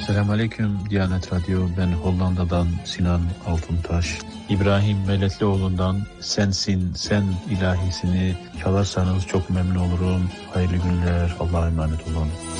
Selamünaleyküm Diyanet Radyo. Ben Hollanda'dan Sinan Altuntaş. İbrahim Meletlioğlu'ndan Sensin Sen ilahisini çalarsanız çok memnun olurum. Hayırlı günler. Allah'a emanet olun.